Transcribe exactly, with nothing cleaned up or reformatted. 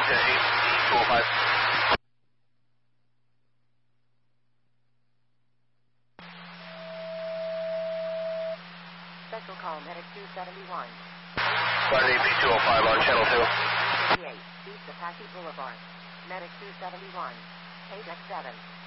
eight two oh five. Special call, Medic two seventy-one. Flight A P two oh five on channel two. fifty-eight, East Apache Boulevard. Medic two seventy-one. Page X seven.